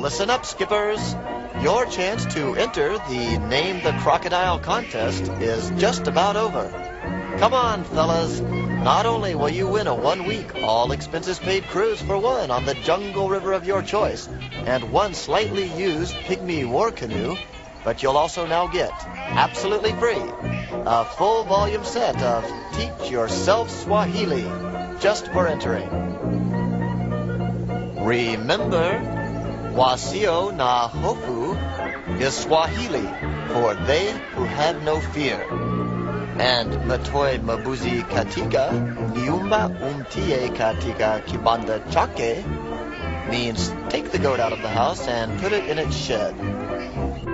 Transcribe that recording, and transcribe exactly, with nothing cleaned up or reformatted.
listen up, skippers. Your chance to enter the Name the Crocodile contest is just about over. Come on, fellas. Not only will you win a one-week, all-expenses-paid cruise for one on the jungle river of your choice and one slightly used pygmy war canoe, but you'll also now get, absolutely free, a full volume set of Teach Yourself Swahili just for entering. Remember, Wasio na Hofu is Swahili for they who have no fear. And Matoi Mabuzi Katika, Niumba Umtie Katika Kibanda Chake means take the goat out of the house and put it in its shed.